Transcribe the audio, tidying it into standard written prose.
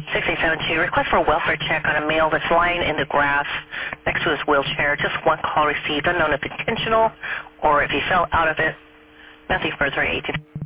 6872, request for a welfare check on a male that's lying in the grass next to his wheelchair. Just one call received, unknown if intentional or if he fell out of it. Nothing further, 18.